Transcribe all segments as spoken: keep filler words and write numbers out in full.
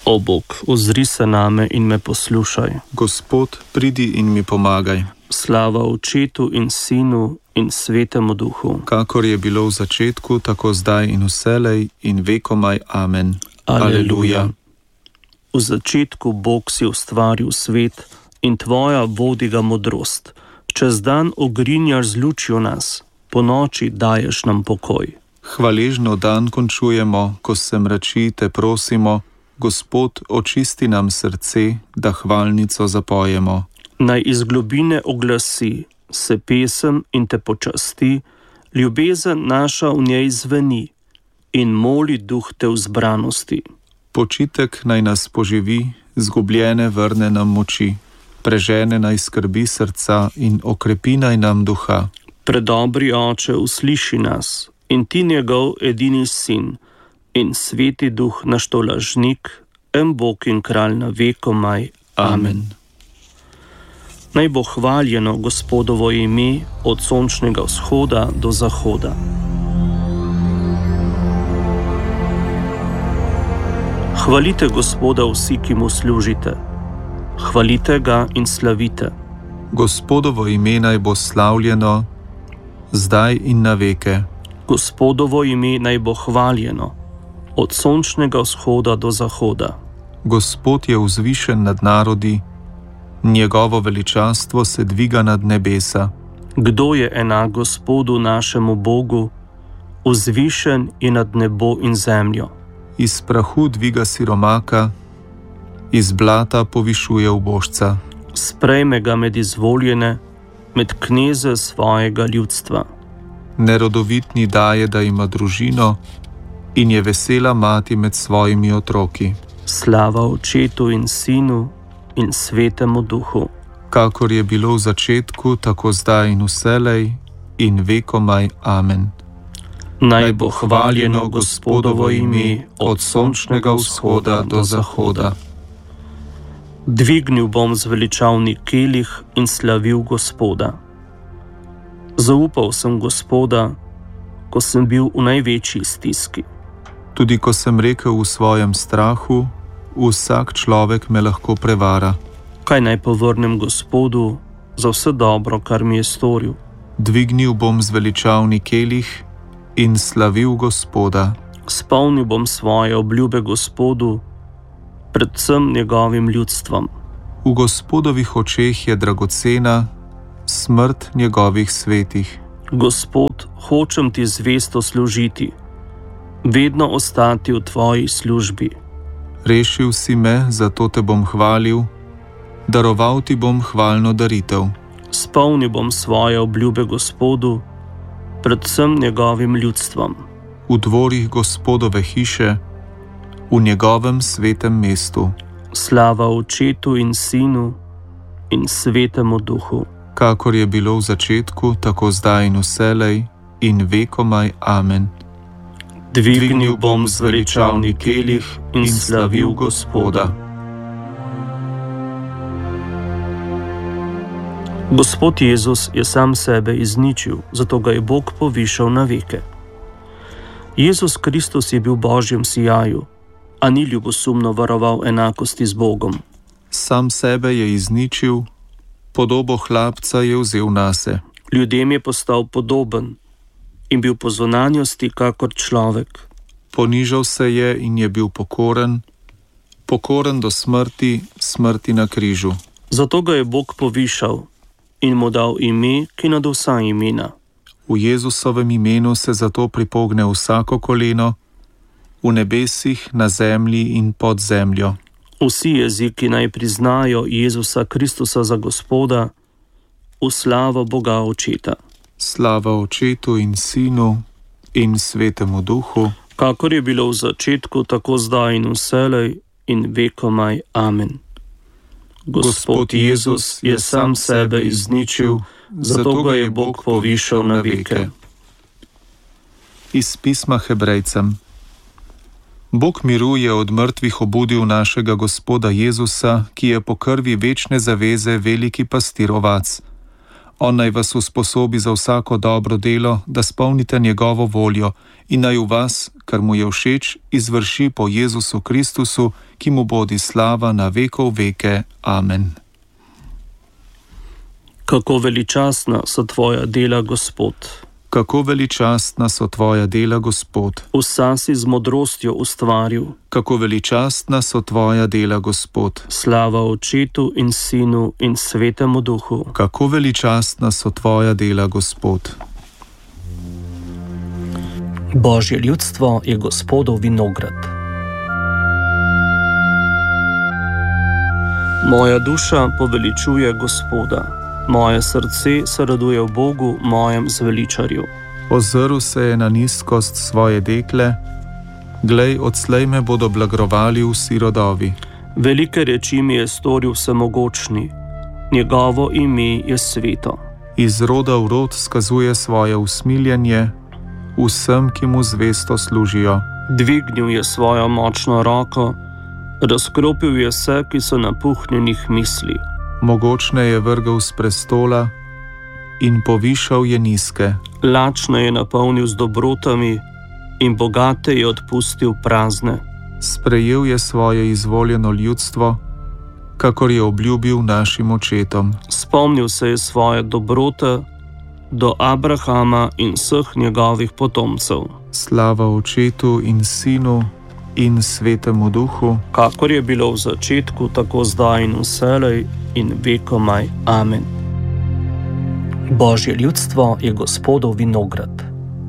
O Bog, ozri se name in me poslušaj. Gospod, pridi in mi pomagaj. Slava Očetu in Sinu in Svetemu Duhu. Kakor je bilo v začetku, tako zdaj in vselej in vekomaj. Amen. Aleluja. V začetku Bog si ustvaril svet in tvoja vodi ga modrost. Čez dan ogrinjaš z lučjo nas, po noči daješ nam pokoj. Hvaležno dan končujemo, ko se mrači, te prosimo, Gospod, očisti nam srce, da hvalnico zapojemo. Naj iz globine oglasi se pesem in te počasti, ljubezen naša v njej zveni in moli duh te v zbranosti. Počitek naj nas poživi, zgubljene vrne nam moči, prežene naj skrbi srca in okrepi naj nam duha. Predobri Oče, usliši nas in ti njegov edini sin in sveti duh naš tolažnik, en Bog in kralj na vekomaj. Amen. Naj bo hvaljeno Gospodovo ime od sončnega vzhoda do zahoda. Hvalite Gospoda vsi, ki mu služite. Hvalite ga in slavite. Gospodovo ime naj bo slavljeno, zdaj in na veke. Gospodovo ime naj bo hvaljeno, od sončnega vzhoda do zahoda. Gospod je vzvišen nad narodi, njegovo veličastvo se dviga nad nebesa. Kdo je enak Gospodu našemu Bogu, vzvišen je nad nebo in zemljo. Iz prahu dviga siromaka, iz blata povišuje ubožca. Sprejme ga med izvoljene, med kneze svojega ljudstva. Nerodovitni daje, da ima družino, in je vesela mati med svojimi otroki. Slava Očetu in Sinu in Svetemu Duhu. Kakor je bilo v začetku, tako zdaj in vselej in vekomaj. Amen. Naj bo hvaljeno Gospodovo ime od sončnega vzhoda do zahoda. Dvignil bom zveličavni kelih in slavil Gospoda. Zaupal sem Gospoda, ko sem bil v največji stiski. Tudi ko sem rekel v svojem strahu, vsak človek me lahko prevara. Kaj naj povrnem Gospodu za vse dobro, kar mi je storil? Dvignil bom zveličavni kelih in slavil Gospoda. Spomnil bom svoje obljube Gospodu, predvsem njegovim ljudstvom. V Gospodovih očeh je dragocena smrt njegovih svetih. Gospod, hočem ti zvesto služiti, vedno ostati v tvoji službi. Rešil si me, zato te bom hvalil, daroval ti bom hvalno daritev. Spomnil bom svoje obljube Gospodu, predvsem njegovim ljudstvom. V dvorih Gospodove hiše, v njegovem svetem mestu. Slava Očetu in Sinu in Svetemu Duhu. Kakor je bilo v začetku, tako zdaj in vselej in vekomaj. Amen. Dvignil bom zveličavni kelih in slavil Gospoda. Gospod Jezus je sam sebe izničil, zato ga je Bog povišal na veke. Jezus Kristus je bil v Božjem sijaju, a ni ljubosumno varoval enakosti z Bogom. Sam sebe je izničil, podobo hlapca je vzel nase. Ljudem je postal podoben in bil po zunanjosti kakor človek. Ponižal se je in je bil pokoren, pokoren do smrti, smrti na križu. Zato ga je Bog povišal in mu dal ime, ki nad vsa imena. V Jezusovem imenu se zato pripogne vsako koleno, v nebesih, na zemlji in pod zemljo. Vsi jeziki naj priznajo Jezusa Kristusa za Gospoda, v slavo Boga Očeta. Slava Očetu in Sinu in Svetemu Duhu. Kakor je bilo v začetku, tako zdaj in vselej in vekomaj. Amen. Gospod Jezus je sam sebe izničil, zato ga je Bog povišal na veke. Iz pisma Hebrejcem. Bog miru je od mrtvih obudil našega Gospoda Jezusa, ki je po krvi večne zaveze veliki pastir ovac. On naj vas usposobi za vsako dobro delo, da spolnite njegovo voljo in naj v vas, kar mu je všeč, izvrši po Jezusu Kristusu, ki mu bodi slava na vekov veke. Amen. Kako veličastna so tvoja dela, Gospod. Kako veličastna so tvoja dela, Gospod. Vsa si z modrostjo ustvaril. Kako veličastna so tvoja dela, Gospod. Slava Očetu in Sinu in Svetemu Duhu. Kako veličastna so tvoja dela, Gospod. Božje ljudstvo je Gospodov vinograd. Moja duša poveličuje Gospoda. Moje srce se raduje v Bogu, mojem zveličarju. Ozrl se je na nizkost svoje dekle, glej, odslej me bodo blagrovali vsi rodovi. Velike reči mi je storil vsemogočni, njegovo ime je sveto. Iz roda v rod skazuje svoje usmiljenje vsem, ki mu zvesto služijo. Dvignil je svojo močno roko, razkropil je vse, ki so napuhnjenih misli. Mogočne je vrgel z prestola in povišal je nizke. Lačne je napolnil z dobrotami in bogate je odpustil prazne. Sprejel je svoje izvoljeno ljudstvo, kakor je obljubil našim očetom. Spomnil se je svoje dobrote do Abrahama in vseh njegovih potomcev. Slava Očetu in Sinu in Svetemu Duhu, kakor je bilo v začetku, tako zdaj in vselej in vekomaj. Amen. Božje ljudstvo je Gospodov vinograd.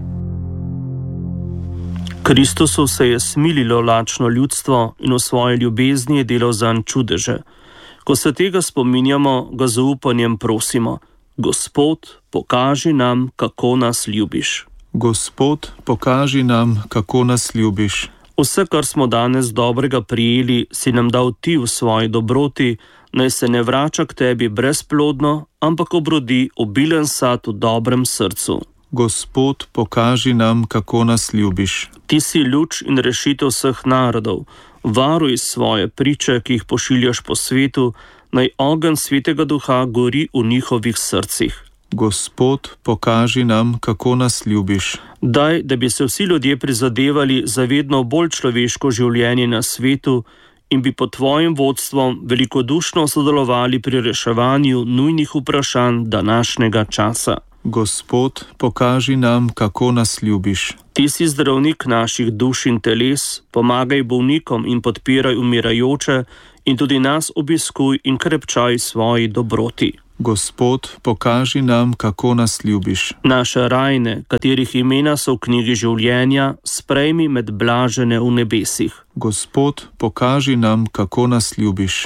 Kristusu se je smililo lačno ljudstvo in v svoji ljubezni je delal zanj čudeže. Ko se tega spominjamo, ga z upanjem prosimo: Gospod, pokaži nam, kako nas ljubiš. Gospod, pokaži nam, kako nas ljubiš. Vse, kar smo danes dobrega prijeli, si nam dal ti v svoji dobroti, naj se ne vrača k tebi brezplodno, ampak obrodi obilen sad v dobrem srcu. Gospod, pokaži nam, kako nas ljubiš. Ti si luč in rešitev vseh narodov. Varuj svoje priče, ki jih pošiljaš po svetu, naj ogenj Svetega Duha gori v njihovih srcih. Gospod, pokaži nam, kako nas ljubiš. Daj, da bi se vsi ljudje prizadevali za vedno bolj človeško življenje na svetu in bi pod tvojim vodstvom velikodušno sodelovali pri reševanju nujnih vprašanj današnjega časa. Gospod, pokaži nam, kako nas ljubiš. Ti si zdravnik naših duš in teles, pomagaj bolnikom in podpiraj umirajoče in tudi nas obiskuj in krepčaj svoji dobroti. Gospod, pokaži nam, kako nas ljubiš. Naše rajne, katerih imena so v knjigi življenja, sprejmi med blažene v nebesih. Gospod, pokaži nam, kako nas ljubiš.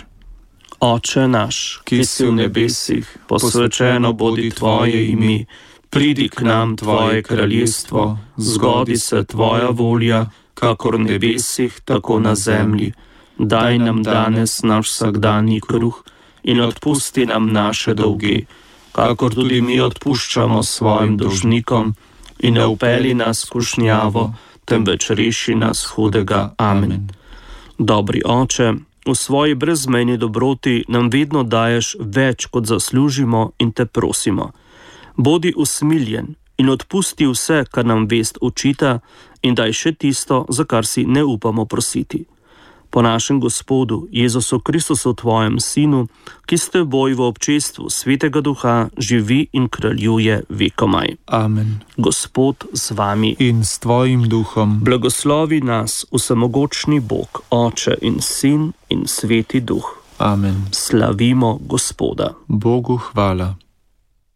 Oče naš, ki si v nebesih, posvečeno bodi tvoje ime, pridi k nam tvoje kraljestvo, zgodi se tvoja volja, kakor v nebesih, tako na zemlji. Daj nam danes naš vsakdanji kruh in odpusti nam naše dolge, kakor tudi mi odpuščamo svojim dolžnikom, in ne vpelji nas v skušnjavo, temveč reši nas hudega. Amen. Dobri Oče, v svoji brezmejni dobroti nam vedno daješ več, kot zaslužimo, in te prosimo. Bodi usmiljen in odpusti vse, kar nam vest učita, in daj še tisto, za kar si ne upamo prositi. Po našem Gospodu, Jezusu Kristusu, tvojem Sinu, ki s teboj v občestvu Svetega Duha živi in kraljuje vekomaj. Amen. Gospod z vami in s tvojim duhom. Blagoslovi nas vsemogočni Bog, Oče in Sin in Sveti Duh. Amen. Slavimo Gospoda. Bogu hvala.